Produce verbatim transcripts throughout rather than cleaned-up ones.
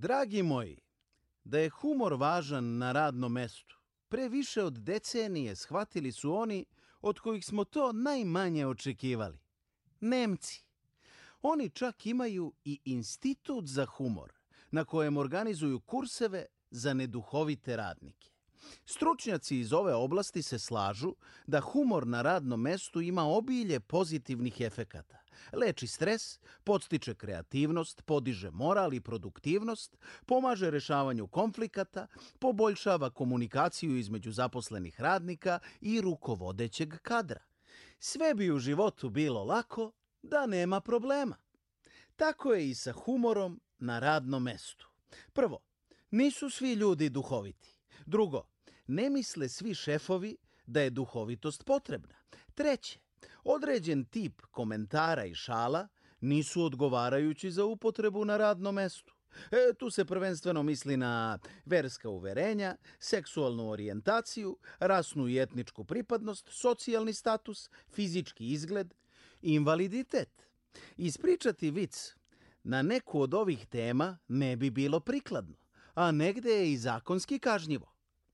Dragi moji, da je humor važan na radnom mestu, pre više od decenije shvatili su oni od kojih smo to najmanje očekivali. Nemci. Oni čak imaju i institut za humor, na kojem organizuju kurseve za neduhovite radnike. Stručnjaci iz ove oblasti se slažu da humor na radnom mestu ima obilje pozitivnih efekata. Leči stres, podstiče kreativnost, podiže moral i produktivnost, pomaže rešavanju konflikata, poboljšava komunikaciju između zaposlenih radnika i rukovodećeg kadra. Sve bi u životu bilo lako da nema problema. Tako je i sa humorom na radnom mestu. Prvo, nisu svi ljudi duhoviti. Drugo, ne misle svi šefovi da je duhovitost potrebna. Treće, određen tip komentara i šala nisu odgovarajući za upotrebu na radnom mestu. E, tu se prvenstveno misli na verska uverenja, seksualnu orijentaciju, rasnu i etničku pripadnost, socijalni status, fizički izgled, invaliditet. Ispričati vic na neku od ovih tema ne bi bilo prikladno, a negde je i zakonski kažnjivo.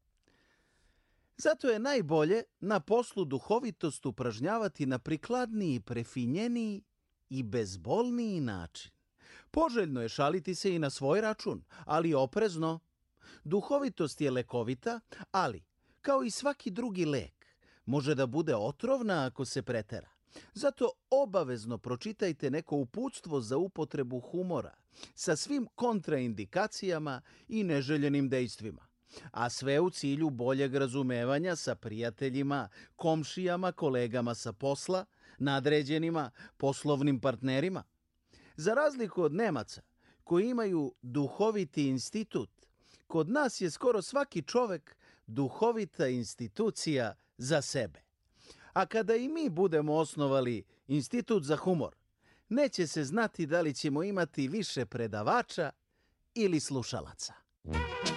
Zato je najbolje na poslu duhovitost upražnjavati na prikladniji, prefinjeniji i bezbolniji način. Poželjno je šaliti se i na svoj račun, ali oprezno. Duhovitost je lekovita, ali, kao i svaki drugi lek, može da bude otrovna ako se pretera. Zato obavezno pročitajte neko uputstvo za upotrebu humora sa svim kontraindikacijama i neželjenim dejstvima, a sve u cilju boljeg razumevanja sa prijateljima, komšijama, kolegama sa posla, nadređenima, poslovnim partnerima. Za razliku od Nemaca, koji imaju duhoviti institut, kod nas je skoro svaki čovek duhovita institucija za sebe. A kada i mi budemo osnovali institut za humor, neće se znati da li ćemo imati više predavača ili slušalaca.